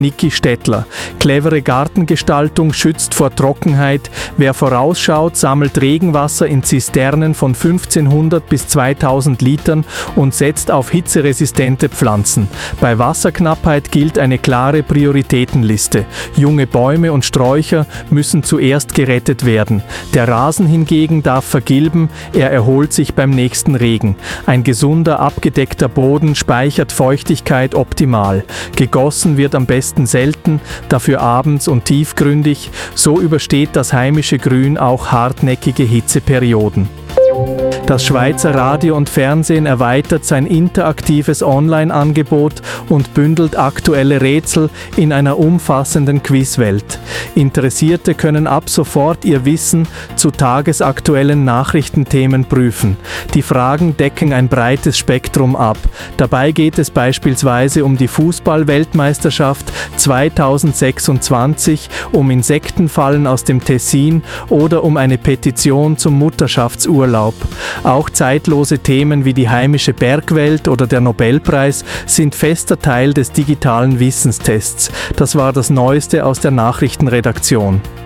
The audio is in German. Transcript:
Niki Stettler. Clevere Gartengestaltung schützt vor Trockenheit. Wer vorausschaut, sammelt Regenwasser in Zisternen von 1500 bis 2000 Litern und setzt auf hitzeresistente Pflanzen. Bei Wasserknappheit gilt eine klare Prioritätenliste. Junge Bäume und Sträucher müssen zuerst gerettet werden. Der Rasen hingegen darf vergilben, er erholt sich beim nächsten Regen. Ein gesunder, abgedeckter Boden speichert Feuchtigkeit optimal. Gegossen wird am besten selten, dafür abends und tiefgründig, so übersteht das heimische Grün auch hartnäckige Hitzeperioden. Das Schweizer Radio und Fernsehen erweitert sein interaktives Online-Angebot und bündelt aktuelle Rätsel in einer umfassenden Quizwelt. Interessierte können ab sofort ihr Wissen zu tagesaktuellen Nachrichtenthemen prüfen. Die Fragen decken ein breites Spektrum ab. Dabei geht es beispielsweise um die Fußball-Weltmeisterschaft 2026, um Insektenfallen aus dem Tessin oder um eine Petition zum Mutterschaftsurlaub. Auch zeitlose Themen wie die heimische Bergwelt oder der Nobelpreis sind fester Teil des digitalen Wissenstests. Das war das Neueste aus der Nachrichtenredaktion.